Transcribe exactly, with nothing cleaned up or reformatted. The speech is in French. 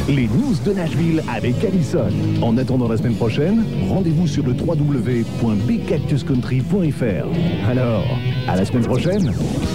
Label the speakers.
Speaker 1: les news de Nashville avec Allison. En attendant la semaine prochaine, rendez-vous sur le w w w point big cactus country point f r. Alors, à la semaine prochaine.